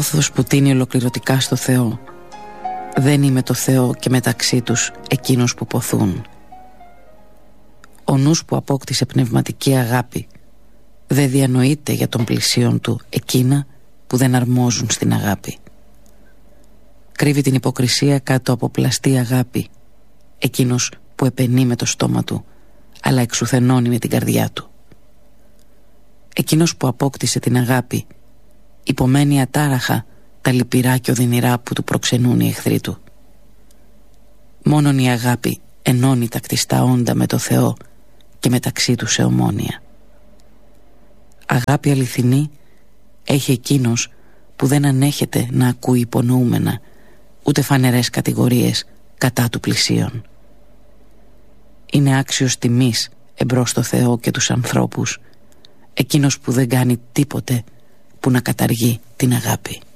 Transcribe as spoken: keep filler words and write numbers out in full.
πόθος που τίνει ολοκληρωτικά στο Θεό. Δεν είμαι το Θεό και μεταξύ τους εκείνους που ποθούν. Ο νους που απόκτησε πνευματική αγάπη δεν διανοείται για τον πλησίον του εκείνα που δεν αρμόζουν στην αγάπη. Κρύβει την υποκρισία κάτω από πλαστή αγάπη, εκείνος που επενεί με το στόμα του αλλά εξουθενώνει με την καρδιά του. Εκείνος που απόκτησε την αγάπη υπομένει ατάραχα τα λυπηρά και οδυνηρά που του προξενούν οι εχθροί του. Μόνον η αγάπη ενώνει τα κτιστά όντα με το Θεό και μεταξύ τους σε ομόνοια. Αγάπη αληθινή έχει εκείνος που δεν ανέχεται να ακούει υπονοούμενα ούτε φανερές κατηγορίες κατά του πλησίον. Είναι άξιος τιμής εμπρός στο Θεό και τους ανθρώπους εκείνος που δεν κάνει τίποτε που να καταργεί την αγάπη.